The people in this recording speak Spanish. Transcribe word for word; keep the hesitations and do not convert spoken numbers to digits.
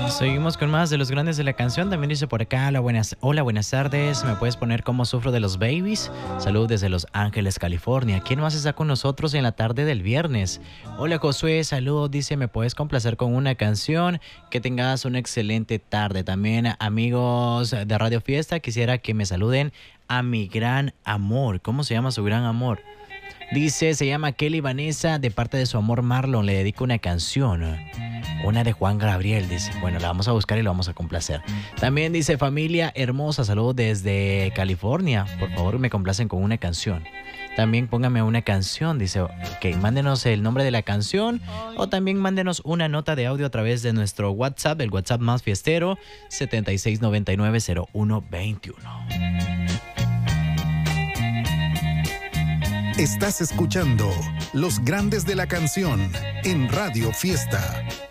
Seguimos con más de los grandes de la canción. También dice por acá, hola buenas, hola, buenas tardes. ¿Me puedes poner cómo sufro de los babies? Salud desde Los Ángeles, California. ¿Quién más está con nosotros en la tarde del viernes? Hola Josué, saludos. Dice, ¿me puedes complacer con una canción? Que tengas una excelente tarde. También amigos de Radio Fiesta, quisiera que me saluden a mi gran amor. ¿Cómo se llama su gran amor? Dice, se llama Kelly Vanessa, de parte de su amor Marlon, le dedico una canción. Una de Juan Gabriel, dice. Bueno, la vamos a buscar y la vamos a complacer. También dice, familia hermosa, saludos desde California. Por favor, me complacen con una canción. También póngame una canción, dice. Ok, mándenos el nombre de la canción o también mándenos una nota de audio a través de nuestro WhatsApp, el WhatsApp más fiestero, setenta y seis noventa y nueve cero uno veintiuno. Estás escuchando Los Grandes de la Canción en Radio Fiesta.